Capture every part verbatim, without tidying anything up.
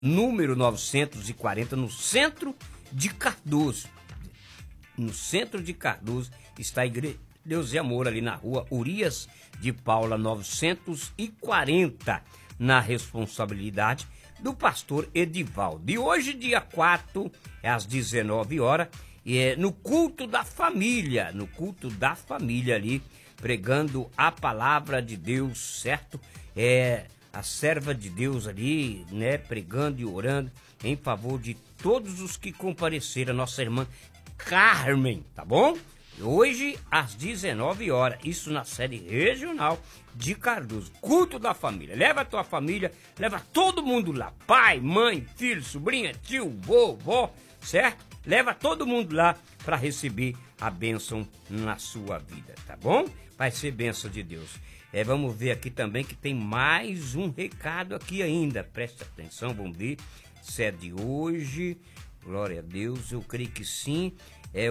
número novecentos e quarenta, no centro de Cardoso. No centro de Cardoso está a Igreja Deus e Amor, ali na rua Urias de Paula novecentos e quarenta, na responsabilidade do pastor Edivaldo. E hoje, dia quatro, é às dezenove horas, e é no culto da família, no culto da família ali, pregando a palavra de Deus, certo? É a serva de Deus ali, né, pregando e orando em favor de todos os que compareceram, a nossa irmã Carmen, tá bom? Hoje, às dezenove horas, isso na sede regional de Cardoso, culto da família. Leva a tua família, leva todo mundo lá, pai, mãe, filho, sobrinha, tio, vovó, certo? Leva todo mundo lá para receber a bênção na sua vida, tá bom? Vai ser bênção de Deus. É, vamos ver aqui também que tem mais um recado aqui ainda, preste atenção, vamos ver se é de hoje. Glória a Deus, eu creio que sim. É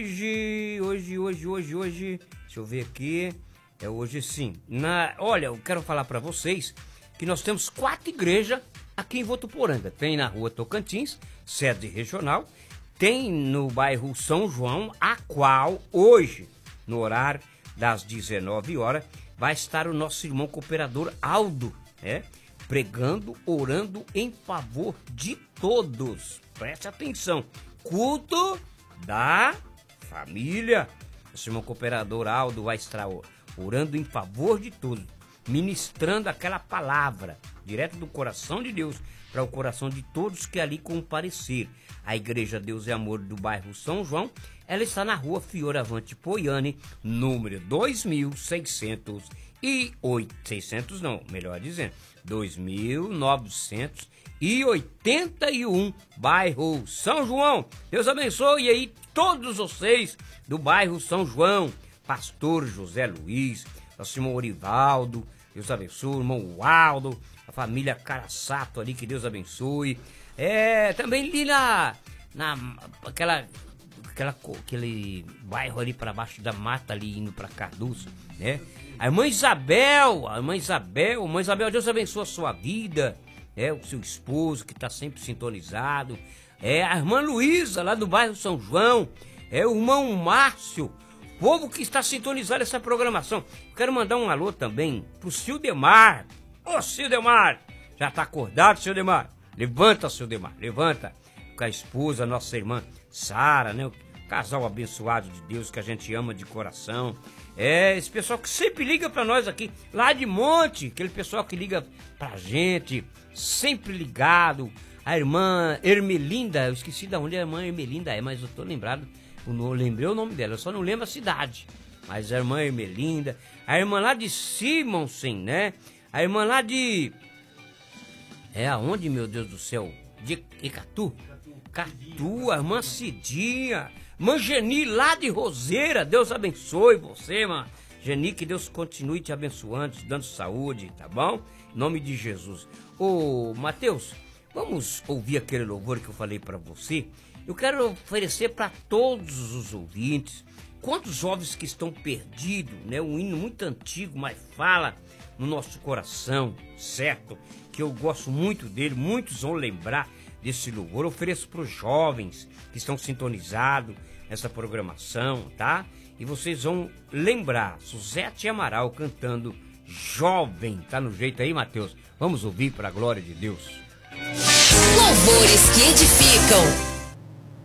hoje, hoje, hoje, hoje, hoje, deixa eu ver aqui, é hoje sim. Na, olha, eu quero falar para vocês que nós temos quatro igrejas aqui em Votuporanga. Tem na rua Tocantins, sede regional, tem no bairro São João, a qual hoje, no horário das dezenove horas, vai estar o nosso irmão cooperador Aldo, né, pregando, orando em favor de todos. Preste atenção, culto da família. O irmão cooperador Aldo vai estar orando em favor de todos, ministrando aquela palavra direto do coração de Deus para o coração de todos que ali comparecer. A Igreja Deus e Amor do bairro São João, ela está na rua Fioravante Poiani, número dois mil seiscentos e oito, seiscentos não, melhor dizendo, dois mil novecentos e oitenta e um, bairro São João. Deus abençoe aí todos vocês do bairro São João, pastor José Luiz, nosso irmão Orivaldo, Deus abençoe, irmão Waldo, a família Caraçato ali, que Deus abençoe. É, também ali na, na aquela, aquela, aquele bairro ali para baixo da mata ali, indo para Cardoso, né? A irmã Isabel, a irmã Isabel, a irmã Isabel, Deus abençoe a sua vida, é, o seu esposo que está sempre sintonizado, é a irmã Luísa, lá do bairro São João, é o irmão Márcio, povo que está sintonizado essa programação. Quero mandar um alô também pro Cildemar. Ô Cildemar, já está acordado, Cildemar? Levanta, Cildemar, levanta, com a esposa, nossa irmã Sara, né? O casal abençoado de Deus que a gente ama de coração. É, esse pessoal que sempre liga para nós aqui, lá de Monte, aquele pessoal que liga pra gente, sempre ligado. A irmã Ermelinda, eu esqueci de onde a irmã Ermelinda é, mas eu tô lembrado, eu não lembrei o nome dela, eu só não lembro a cidade. Mas a irmã Ermelinda, a irmã lá de Simonsen, né? A irmã lá de... É aonde, meu Deus do céu? De Icatu? Catu, a irmã Cidinha, irmã Geni lá de Roseira, Deus abençoe você, mano. Geni, que Deus continue te abençoando, te dando saúde, tá bom? Em nome de Jesus. Ô, Mateus, vamos ouvir aquele louvor que eu falei para você? Eu quero oferecer para todos os ouvintes, quantos jovens que estão perdidos, né? Um hino muito antigo, mas fala no nosso coração, certo? Que eu gosto muito dele, muitos vão lembrar desse louvor. Eu ofereço para os jovens que estão sintonizados nessa programação, tá? E vocês vão lembrar, Suzete Amaral cantando Jovem. Tá no jeito aí, Mateus? Vamos ouvir para a glória de Deus. Louvores que edificam.